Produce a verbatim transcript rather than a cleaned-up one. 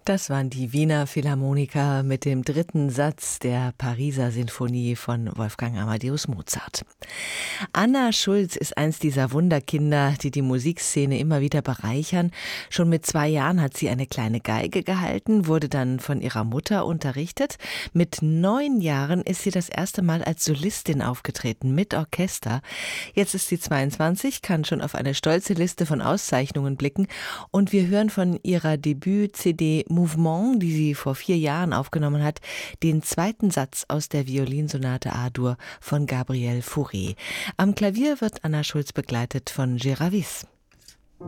Das waren die Wiener Philharmoniker mit dem dritten Satz der Pariser Sinfonie von Wolfgang Amadeus Mozart. Anna Schulz ist eins dieser Wunderkinder, die die Musikszene immer wieder bereichern. Schon mit zwei Jahren hat sie eine kleine Geige gehalten, wurde dann von ihrer Mutter unterrichtet. Mit neun Jahren ist sie das erste Mal als Solistin aufgetreten, mit Orchester. Jetzt ist sie zweiundzwanzig, kann schon auf eine stolze Liste von Auszeichnungen blicken. Und wir hören von ihrer Debüt-C D Mouvement, die sie vor vier Jahren aufgenommen hat, den zweiten Satz aus der Violinsonate A-Dur von Gabriel Fauré. Am Klavier wird Anna Schulz begleitet von Gérard Wyss.